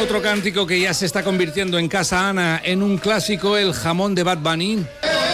Otro cántico que ya se está convirtiendo en Casa Ana en un clásico, el jamón de Bad Bunny.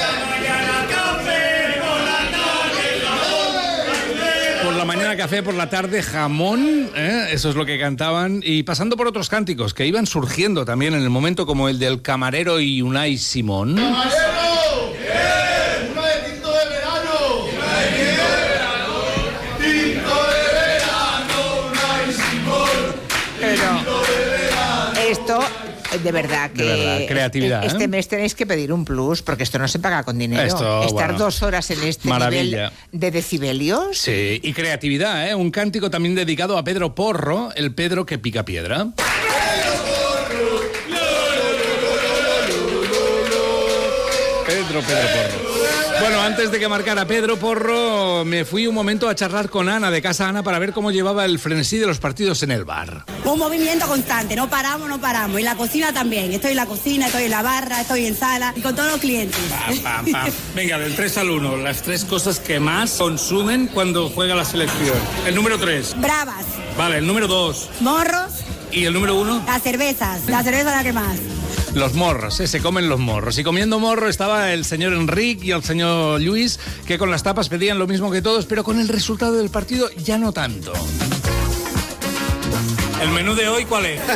Por la mañana café, por la tarde jamón, eso es lo que cantaban, y pasando por otros cánticos que iban surgiendo también en el momento, como el del camarero y Unai Simón. ¡Camarero! ¡Bien! ¡Una de tinto de verano! ¡Una de tinto de verano! ¡Tinto de verano! ¡Unai Simón! Pero esto, de verdad que... De verdad, creatividad, este mes tenéis que pedir un plus, porque esto no se paga con dinero. Estar bueno, 2 horas en este maravilla. nivel de decibelios. Sí, y creatividad, Un cántico también dedicado a Pedro Porro, el Pedro que pica piedra. Pedro Porro. Bueno, antes de que marcara Pedro Porro, me fui un momento a charlar con Ana de Casa Ana para ver cómo llevaba el frenesí de los partidos en el bar. Un movimiento constante, no paramos. Y la cocina también. Estoy en la cocina, estoy en la barra, estoy en sala y con todos los clientes. Pam. Venga, del 3 al 1, las 3 cosas que más consumen cuando juega la selección. El número 3. Bravas. Vale, el número 2. Morros. ¿Y el número 1? Las cervezas. La cerveza es la que más. Los morros, se comen los morros. Y comiendo morro estaba el señor Enrique y el señor Luis, que con las tapas pedían lo mismo que todos, pero con el resultado del partido ya no tanto. ¿El menú de hoy cuál es?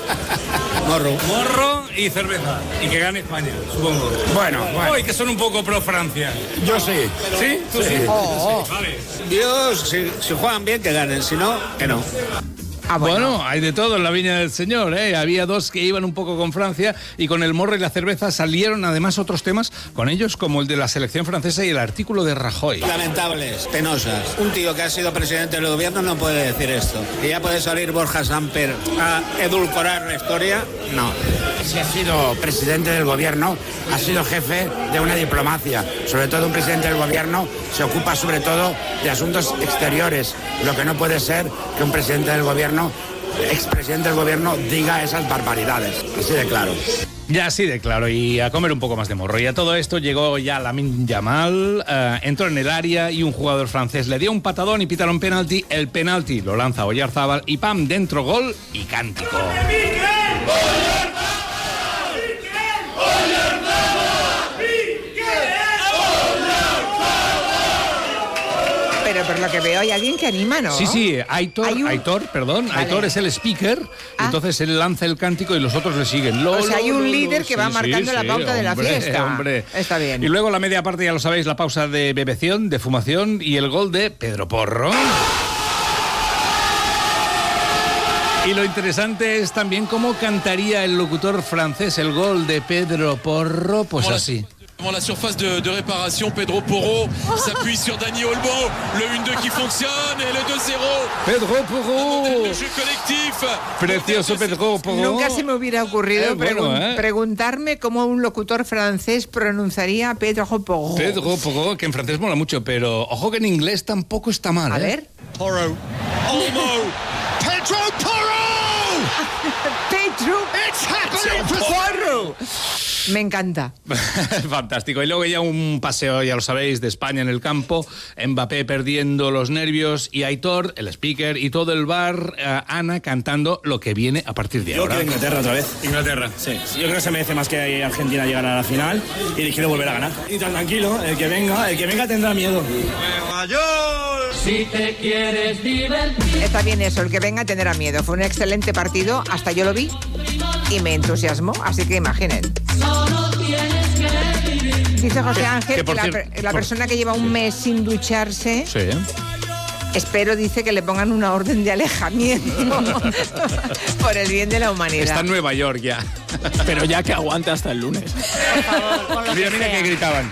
Morro y cerveza. Y que gane España, supongo. Bueno. Hoy que son un poco pro Francia. Yo sí. ¿Sí? ¿Tú sí? Sí. Vale. Dios, si juegan bien, que ganen. Si no, que no. Bueno, hay de todo en la viña del señor, Había 2 que iban un poco con Francia y con el morro y la cerveza salieron además otros temas con ellos, como el de la selección francesa y el artículo de Rajoy. Lamentables, penosas. Un tío que ha sido presidente del gobierno no puede decir esto. Y ya puede salir Borja Samper a edulcorar la historia. No. Si ha sido presidente del gobierno, ha sido jefe de una diplomacia. Sobre todo un presidente del gobierno se ocupa sobre todo de asuntos exteriores. Lo que no puede ser que un presidente del gobierno, expresidente del gobierno, diga esas barbaridades. Así de claro. Ya así de claro, y a comer un poco más de morro. Y a todo esto llegó ya Lamine Yamal, entró en el área y un jugador francés le dio un patadón y pitaron penalti. El penalti lo lanza Oyarzábal y ¡pam! Dentro, gol y cántico. Pero por lo que veo hay alguien que anima, ¿no? Sí, Aitor es el speaker, entonces él lanza el cántico y los otros le siguen. Hay un líder que va marcando la pauta de la fiesta. Hombre. Está bien. Y luego la media parte, ya lo sabéis, la pausa de bebeción, de fumación y el gol de Pedro Porro. Y lo interesante es también cómo cantaría el locutor francés el gol de Pedro Porro, pues así. Dans la surface de réparation, Pedro Porro s'appuie sur Dani Olmo, le 1-2 qui fonctionne et le 2-0. Pedro Porro. Le jeu collectif. Precioso Pedro Porro. Nunca se me hubiera ocurrido preguntarme cómo un locutor francés pronunciaría Pedro Porro. Pedro Porro, que en francés mola mucho, pero ojo que en inglés tampoco está mal. A ver. Porro. Olmo. Pedro Porro. Pedro. It's happening. Porro. Me encanta. Fantástico. Y luego ya un paseo, ya lo sabéis, de España en el campo. Mbappé perdiendo los nervios y Aitor, el speaker, y todo el bar, Ana cantando lo que viene a partir de ahora. Yo quiero Inglaterra otra vez. Inglaterra. Sí. Yo creo que se merece más que Argentina llegar a la final y quiero volver a ganar. Y tan tranquilo, el que venga tendrá miedo. Si te quieres divertir. Está bien eso, el que venga tendrá miedo. Fue un excelente partido, hasta yo lo vi y me entusiasmó, así que imaginen. Dice José Ángel que la persona que lleva un mes sin ducharse, espero, dice, que le pongan una orden de alejamiento por el bien de la humanidad. Está en Nueva York ya. Pero ya que aguanta hasta el lunes. Por favor, mira que gritaban.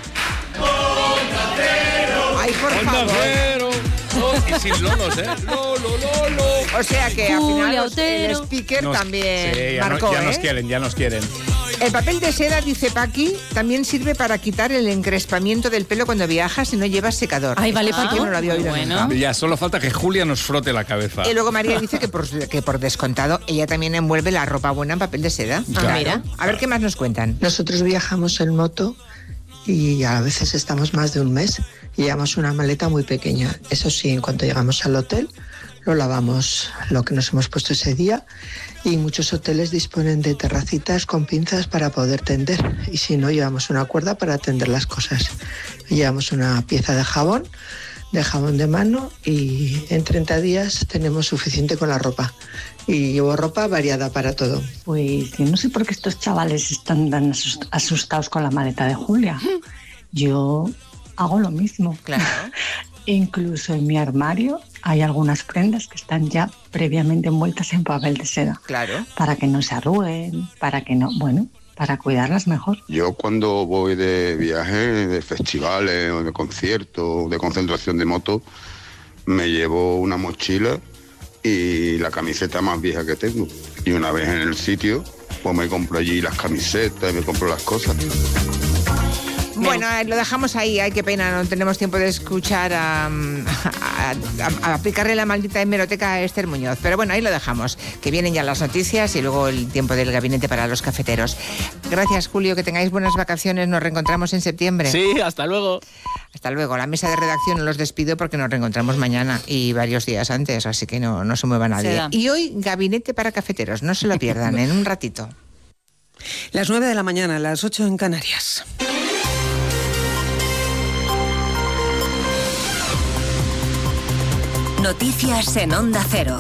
Ay, por favor. Y sin lolos, Lolo. O sea que al final el speaker también marcó, ya nos quieren. El papel de seda, dice Paqui, también sirve para quitar el encrespamiento del pelo cuando viajas y no llevas secador. Ay, vale, Paqui. Yo no lo había oído nunca. Ya solo falta que Julia nos frote la cabeza. Y luego María dice que por descontado ella también envuelve la ropa buena en papel de seda. Claro. Mira. A ver qué más nos cuentan. Nosotros viajamos en moto y a veces estamos más de un mes y llevamos una maleta muy pequeña. Eso sí, en cuanto llegamos al hotel, lo lavamos lo que nos hemos puesto ese día, y muchos hoteles disponen de terracitas con pinzas para poder tender, y si no, llevamos una cuerda para tender las cosas. Llevamos una pieza de jabón de mano, y en 30 días tenemos suficiente con la ropa. Y llevo ropa variada para todo. Pues yo no sé por qué estos chavales están tan asustados con la maleta de Julia. Yo hago lo mismo. Claro. Incluso en mi armario hay algunas prendas que están ya previamente envueltas en papel de seda. Claro. Para que no se arruguen, para cuidarlas mejor. Yo cuando voy de viaje, de festivales o de conciertos, de concentración de moto, me llevo una mochila y la camiseta más vieja que tengo. Y una vez en el sitio, pues me compro allí las camisetas y me compro las cosas. Bueno, lo dejamos ahí. Ay, qué pena, no tenemos tiempo de escuchar a aplicarle la maldita hemeroteca a Esther Muñoz. Pero bueno, ahí lo dejamos, que vienen ya las noticias y luego el tiempo del gabinete para los cafeteros. Gracias, Julio, que tengáis buenas vacaciones. Nos reencontramos en septiembre. Sí, hasta luego. Hasta luego. La mesa de redacción los despido porque nos reencontramos mañana y varios días antes, así que no se mueva nadie. Y hoy, gabinete para cafeteros. No se lo pierdan, en un ratito. Las 9 de la mañana, las 8 en Canarias. Noticias en Onda Cero.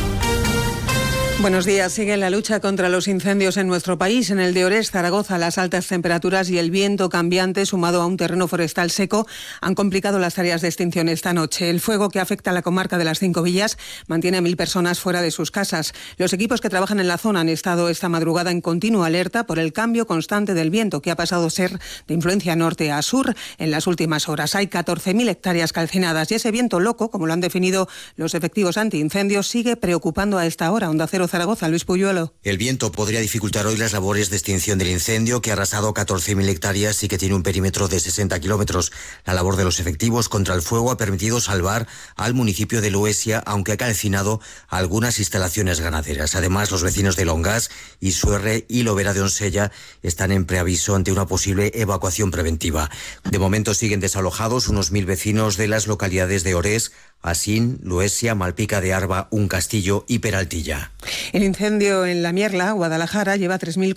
Buenos días. Sigue la lucha contra los incendios en nuestro país. En el de Orés, Zaragoza, las altas temperaturas y el viento cambiante, sumado a un terreno forestal seco, han complicado las tareas de extinción esta noche. El fuego, que afecta a la comarca de las 5 villas, mantiene a 1.000 personas fuera de sus casas. Los equipos que trabajan en la zona han estado esta madrugada en continua alerta por el cambio constante del viento, que ha pasado a ser de influencia norte a sur en las últimas horas. Hay 14.000 hectáreas calcinadas y ese viento loco, como lo han definido los efectivos antiincendios, sigue preocupando a esta hora. Onda Cero Zaragoza, Luis Puyuelo. El viento podría dificultar hoy las labores de extinción del incendio, que ha arrasado 14.000 hectáreas y que tiene un perímetro de 60 kilómetros. La labor de los efectivos contra el fuego ha permitido salvar al municipio de Luesia, aunque ha calcinado algunas instalaciones ganaderas. Además, los vecinos de Longás, Isuerre y Lobera de Onsella están en preaviso ante una posible evacuación preventiva. De momento siguen desalojados unos 1.000 vecinos de las localidades de Orés, Asín, Luesia, Malpica de Arba, Un Castillo y Peraltilla. El incendio en La Mierla, Guadalajara, lleva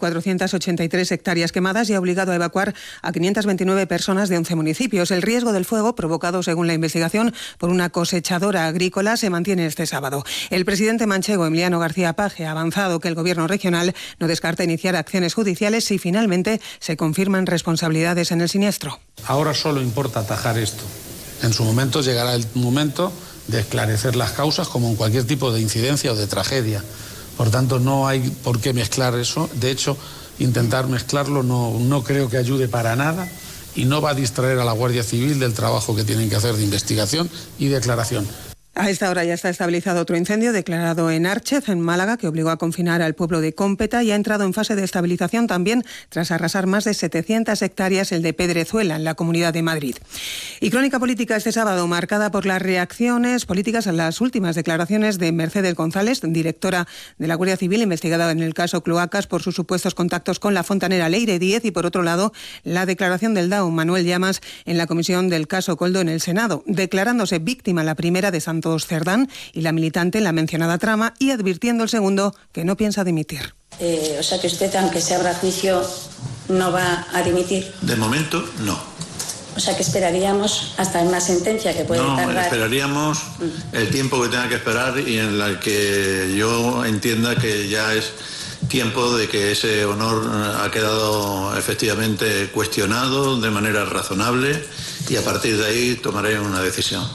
3.483 hectáreas quemadas y ha obligado a evacuar a 529 personas de 11 municipios. El riesgo del fuego, provocado, según la investigación, por una cosechadora agrícola, se mantiene este sábado. El presidente manchego, Emiliano García Paje, ha avanzado que el gobierno regional no descarta iniciar acciones judiciales si finalmente se confirman responsabilidades en el siniestro. Ahora solo importa atajar esto. En su momento llegará el momento de esclarecer las causas, como en cualquier tipo de incidencia o de tragedia. Por tanto, no hay por qué mezclar eso. De hecho, intentar mezclarlo no creo que ayude para nada y no va a distraer a la Guardia Civil del trabajo que tienen que hacer de investigación y declaración. A esta hora ya está estabilizado otro incendio declarado en Árchez, en Málaga, que obligó a confinar al pueblo de Cómpeta y ha entrado en fase de estabilización también tras arrasar más de 700 hectáreas el de Pedrezuela, en la Comunidad de Madrid. Y crónica política este sábado, marcada por las reacciones políticas a las últimas declaraciones de Mercedes González, directora de la Guardia Civil, investigada en el caso Cloacas por sus supuestos contactos con la fontanera Leire Díez, y por otro lado, la declaración del DAO Manuel Llamas en la comisión del caso Coldo en el Senado, declarándose víctima la primera de Santos Cerdán y la militante en la mencionada trama, y advirtiendo el segundo que no piensa dimitir. O sea que usted, aunque se abra juicio, no va a dimitir. De momento, no. O sea que esperaríamos hasta una sentencia que puede tardar. No, esperaríamos el tiempo que tenga que esperar y en la que yo entienda que ya es tiempo de que ese honor ha quedado efectivamente cuestionado de manera razonable, y a partir de ahí tomaré una decisión.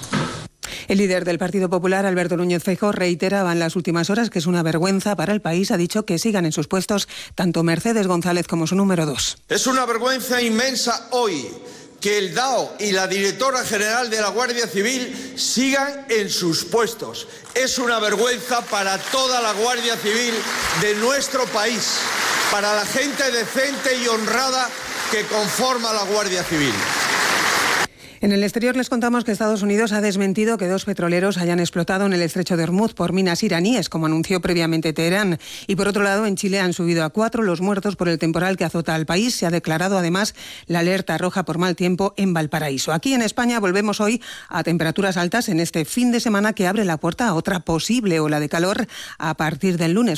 El líder del Partido Popular, Alberto Núñez Feijóo, reiteraba en las últimas horas que es una vergüenza para el país. Ha dicho que sigan en sus puestos tanto Mercedes González como su número 2. Es una vergüenza inmensa hoy que el DAO y la directora general de la Guardia Civil sigan en sus puestos. Es una vergüenza para toda la Guardia Civil de nuestro país, para la gente decente y honrada que conforma la Guardia Civil. En el exterior les contamos que Estados Unidos ha desmentido que 2 petroleros hayan explotado en el estrecho de Hormuz por minas iraníes, como anunció previamente Teherán. Y por otro lado, en Chile han subido a 4 los muertos por el temporal que azota al país. Se ha declarado además la alerta roja por mal tiempo en Valparaíso. Aquí en España volvemos hoy a temperaturas altas en este fin de semana que abre la puerta a otra posible ola de calor a partir del lunes.